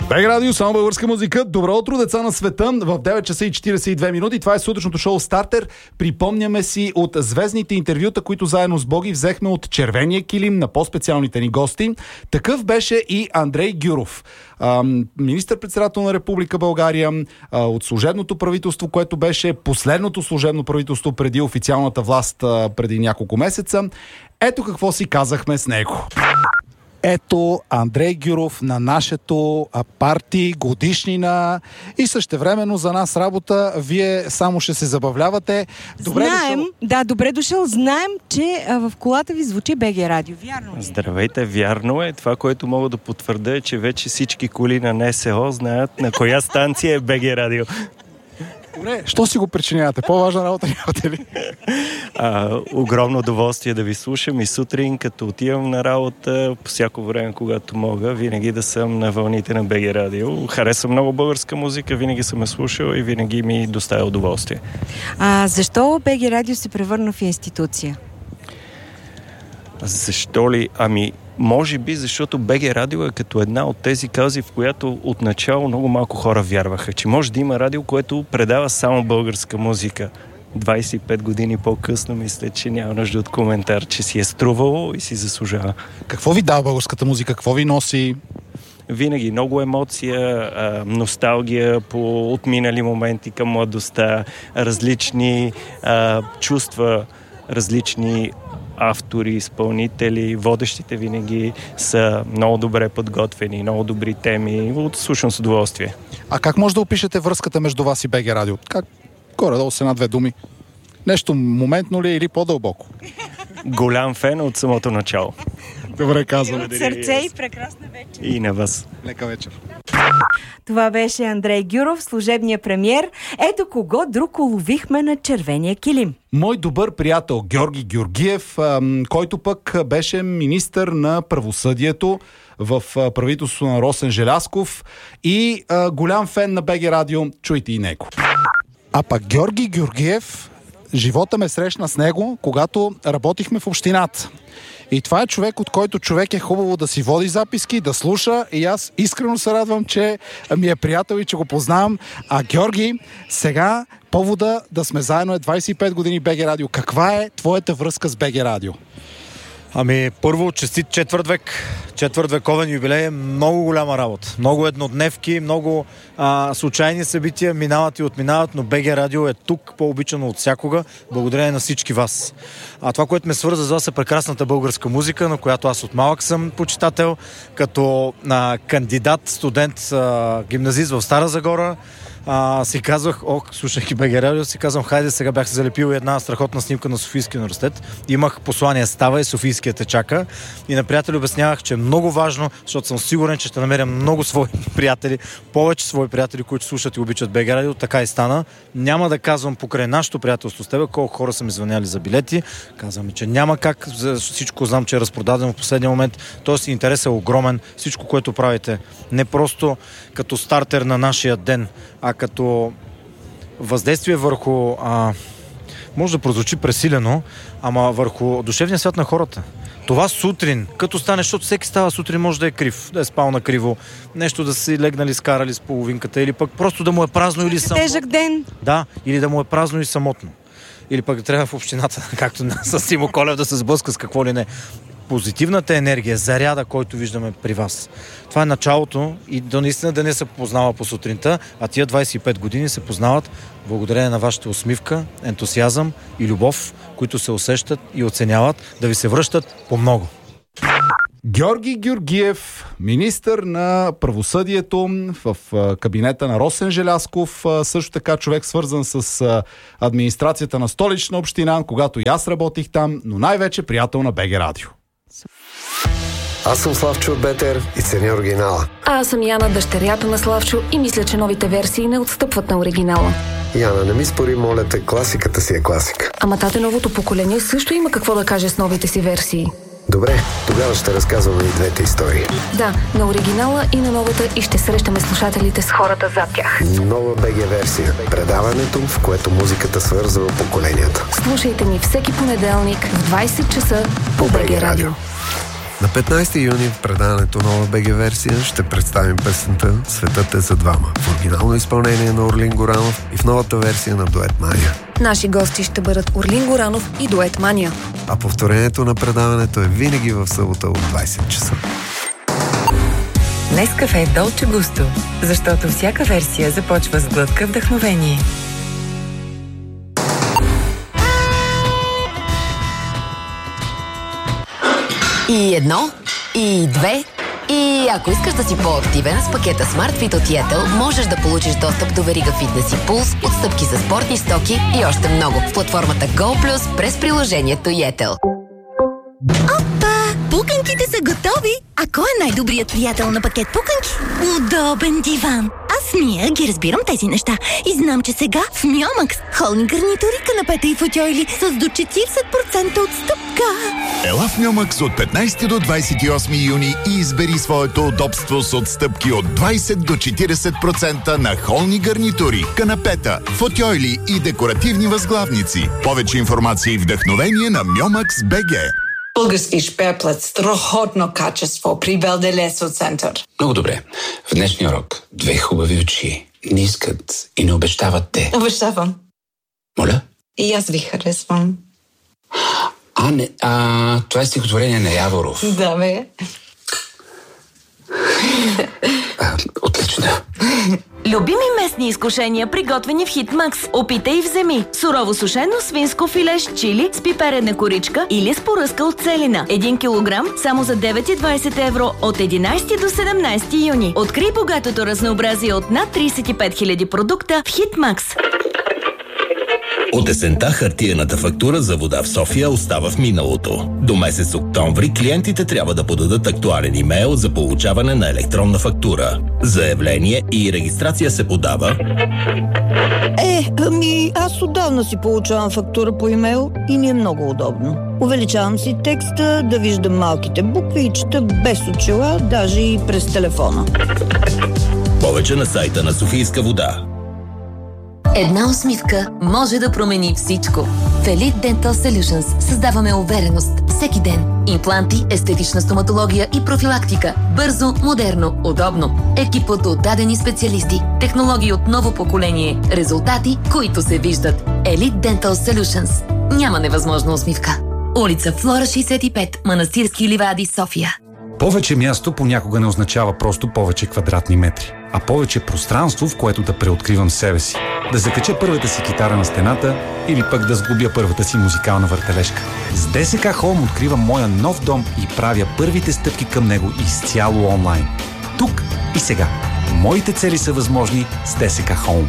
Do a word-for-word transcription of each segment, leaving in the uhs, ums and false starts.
БГ Радио, само българска музика. Добро утро, деца на света. В девет часа и четиридесет и две минути. Това е сутрешното шоу Стартер. Припомняме си от звездните интервюта, които заедно с Боги взехме от червения килим на по-специалните ни гости. Такъв беше и Андрей Гюров, министър-председател на Република България, от служебното правителство, което беше последното служебно правителство преди официалната власт преди няколко месеца. Ето какво си казахме с него. Ето Андрей Гюров на нашето парти, годишнина и същевременно за нас работа. Вие само ще се забавлявате. Добре Знаем, дошъл. да, добре дошъл. Знаем, че а, в колата ви звучи БГ Радио. Вярно ли? Здравейте, вярно е. Това, което мога да потвърдя е, че вече всички коли на НСО знаят на коя станция е БГ Радио. Добре, що си го причинявате? По-важна работа нямате ли? А, огромно удоволствие да ви слушам и сутрин, като отивам на работа, по всяко време, когато мога, винаги да съм на вълните на БГ Радио. Харесвам много българска музика, винаги съм я слушал и винаги ми доставя удоволствие. А защо БГ Радио се превърна в институция? Защо ли? Ами, може би, защото БГ Радио е като една от тези каузи, в която отначало много малко хора вярваха, че може да има радио, което предава само българска музика. двадесет и пет години по-късно мисля, че няма нужда от коментар, че си е струвало и си заслужава. Какво ви дава българската музика? Какво ви носи? Винаги много емоция, носталгия по отминали моменти към младостта, различни а, чувства, различни автори, изпълнители, водещите винаги са много добре подготвени, много добри теми. Слушам с удоволствие. А как може да опишете връзката между вас и БГ Радио? Как? Горе-долу с една-две думи. Нещо моментно ли или по-дълбоко? Голям фен от самото начало. Добре казвам. От сърце и прекрасна вечер. И на вас. Лека вечер. Това беше Андрей Гюров, служебния премиер. Ето кого друг уловихме на червения килим. Мой добър приятел Георги Георгиев, който пък беше министър на правосъдието в правителството на Росен Желязков и голям фен на БГ Радио. Чуйте и него. А пък Георги Георгиев, живота ме срещна с него, когато работихме в общината. И това е човек, от който човек е хубаво да си води записки, да слуша, и аз искрено се радвам, че ми е приятел и че го познавам. А Георги, сега повода да сме заедно е двадесет и пет години БГ Радио. Каква е твоята връзка с БГ Радио? Ами, първо, честит четвърт век. Четвърт вековен юбилей е много голяма работа. Много еднодневки, много а, случайни събития минават и отминават, но БГ Радио е тук, по-обичано от всякога, благодарение на всички вас. А това, което ме свърза с вас, е прекрасната българска музика, на която аз от малък съм почитател, като а, кандидат, студент, а, гимназист в Стара Загора. А, си казвах, ох, слушайки БГ Радио, си казвам, хайде, сега бях се залепил една страхотна снимка на Софийския университет. Имах послание става и Софийския те чака. И на приятели обяснявах, че е много важно, защото съм сигурен, че ще намеря много свои приятели, повече свои приятели, които слушат и обичат БГ Радио. Така и стана. Няма да казвам покрай нашето приятелство с тебе колко хора са ми звъняли за билети. Казвам, че няма как. За всичко знам, че е разпродадено в последния момент. Тоест интерес е огромен. Всичко, което правите. Не просто като стартер на нашия ден, а като въздействие върху, а, може да прозвучи пресилено, ама върху душевния свят на хората. Това сутрин, като стане, защото всеки става сутрин, може да е крив, да е спал на криво, нещо да си легнали, скарали с половинката, или пък просто да му е празно или самотно. Тежък ден. Да, или да му е празно и самотно. Или пък да трябва в общината, както с Симо Колев, да се сблъска с какво ли не. Позитивната енергия, заряда, който виждаме при вас. Това е началото и до наистина да не се познава по сутринта, а тия двадесет и пет години се познават благодарение на вашата усмивка, ентусиазъм и любов, които се усещат и оценяват, да ви се връщат по много. Георги Георгиев, министър на правосъдието в кабинета на Росен Желязков, също така човек свързан с администрацията на Столична община, когато и аз работих там, но най-вече приятел на БГ Радио. Аз съм Славчо Бетер и ценя оригинала. А аз съм Яна, дъщерята на Славчо, и мисля, че новите версии не отстъпват на оригинала. Яна, не ми спори, моля те, класиката си е класика. Ама тате, новото поколение също има какво да каже с новите си версии. Добре, тогава ще разказваме и двете истории. Да, на оригинала и на новата, и ще срещаме слушателите с хората зад тях. Нова БГ версия. Предаването, в което музиката свързва поколенията. Слушайте ни всеки понеделник в двадесет часа по БГ Радио. На петнайсети юни в предаването Нова БГ версия ще представим песента "Светът е за двама" в оригинално изпълнение на Орлин Горанов и в новата версия на дует Мания. Наши гости ще бъдат Орлин Горанов и дует Мания. А повторението на предаването е винаги в събота от двайсет часа. Нескафе Долче Густо, защото всяка версия започва с глътка вдъхновение. И едно, и две, и ако искаш да си по-активен, с пакета SmartFit от Yettel можеш да получиш достъп до верига Fitness и Pulse, отстъпки за спортни стоки и още много в платформата GoPlus през приложението Yettel. Опа! Пуканките са готови! А кой е най-добрият приятел на пакет пуканки? Удобен диван! Аз Мия ги разбирам тези неща и знам, че сега в Мьомакс холни гарнитури, канапета и футьойли с до четирийсет процента отстъпка. Ела в Мьомакс от петнайсети до двайсет и осми юни и избери своето удобство с отстъпки от двайсет до четирийсет процента на холни гарнитури, канапета, футьойли и декоративни възглавници. Повече информация и вдъхновение на Мьомакс БГ. Български шперплет, страхотно качество при Велделесо център. Много добре. В днешния урок две хубави очи не искат и не обещават те. Обещавам. Моля? И аз ви харесвам. А, не, а, това е стихотворение на Яворов. Да, бе. А, отлично. Любими местни изкушения, приготвени в Хитмакс. Опитай и вземи. Сурово сушено свинско филе с чили с пиперена коричка или с поръска от целина. един килограм само за девет и двайсет евро от единайсети до седемнайсети юни. Открий богатото разнообразие от над трийсет и пет хиляди продукта в Хитмакс. От есента хартиената фактура за вода в София остава в миналото. До месец октомври клиентите трябва да подадат актуален имейл за получаване на електронна фактура. Заявление и регистрация се подава... Е, ами аз отдавна си получавам фактура по имейл и ми е много удобно. Увеличавам си текста, да виждам малките букви и чета без очила, даже и през телефона. Повече на сайта на Софийска вода. Една усмивка може да промени всичко. В Elite Dental Solutions създаваме увереност всеки ден. Импланти, естетична стоматология и профилактика. Бързо, модерно, удобно. Екип от отдадени специалисти. Технологии от ново поколение. Резултати, които се виждат. Elite Dental Solutions. Няма невъзможна усмивка. Улица Флора шейсет и пет, Манастирски ливади, София. Повече място понякога не означава просто повече квадратни метри, а повече пространство, в което да преоткривам себе си. Да закача първата си китара на стената или пък да сглобя първата си музикална въртележка. С ДСК Home откривам моя нов дом и правя първите стъпки към него изцяло онлайн. Тук и сега. Моите цели са възможни с ДСК Home.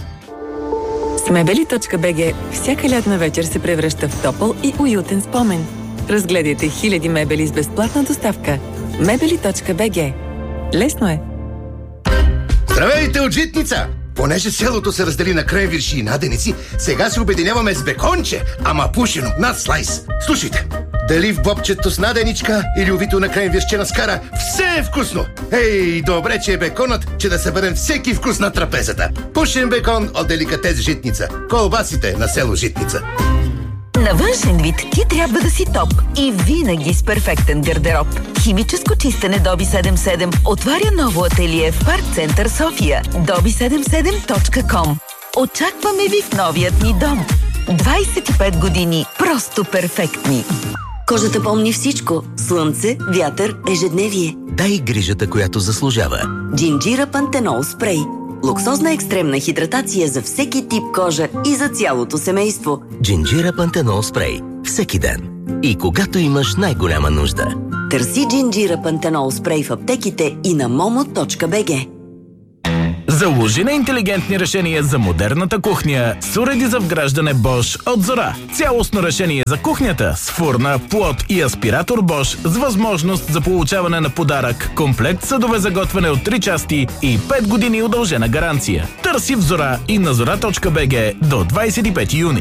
С мебели точка би джи всяка лятна вечер се превръща в топъл и уютен спомен. Разгледайте хиляди мебели с безплатна доставка. мебели точка би джи. Лесно е. Здравейте от Житница! Понеже селото се раздели на кренвирши и наденици, сега се обединяваме с беконче, ама пушено, над слайс. Слушайте, дали в бобчето с наденичка или увито на кренвиршче на скара, все е вкусно! Ей, добре, че е беконът, че да съберем всеки вкус на трапезата. Пушен бекон от деликатес Житница. Колбасите на село Житница. На външен вид ти трябва да си топ и винаги с перфектен гардероб. Химическо чистене Доби седемдесет и седем отваря ново ателие в Парк Център София. доби седемдесет и седем точка ком. Очакваме ви в новият ни дом. двайсет и пет години просто перфектни. Кожата помни всичко. Слънце, вятър, ежедневие. Дай грижата, която заслужава. Джинджира Пантенол спрей. Луксозна екстремна хидратация за всеки тип кожа и за цялото семейство. Джинджира Пантенол спрей. Всеки ден. И когато имаш най-голяма нужда. Търси Джинджира Пантенол спрей в аптеките и на момо точка би джи. Заложи на интелигентни решения за модерната кухня с уреди за вграждане Bosch от Зора. Цялостно решение за кухнята с фурна, плот и аспиратор Bosch с възможност за получаване на подарък, комплект съдове за готвене от три части и пет години удължена гаранция. Търси в Зора и на зора точка би джи до двайсет и пети юни.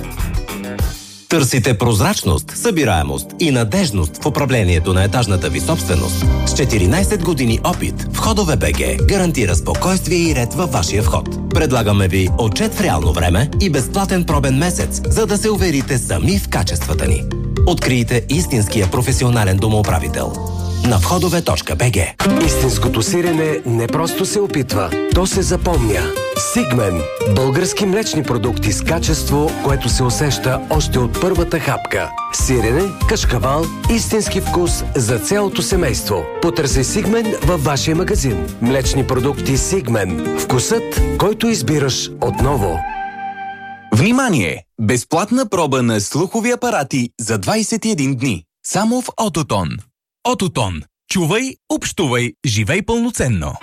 Търсите прозрачност, събираемост и надежност в управлението на етажната ви собственост. С четиринайсет години опит Входове БГ гарантира спокойствие и ред във вашия вход. Предлагаме ви отчет в реално време и безплатен пробен месец, за да се уверите сами в качествата ни. Открийте истинския професионален домоуправител на входове точка бг. Истинското сирене не просто се опитва, то се запомня. Сигмен – български млечни продукти с качество, което се усеща още от първата хапка. Сирене, кашкавал, истински вкус за цялото семейство. Потърси Сигмен във вашия магазин. Млечни продукти Сигмен. Вкусът, който избираш отново. Внимание! Безплатна проба на слухови апарати за двайсет и един дни. Само в Ототон. Ототон. Чувай, общувай, живей пълноценно.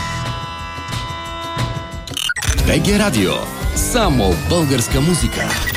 БГ Радио. Само българска музика.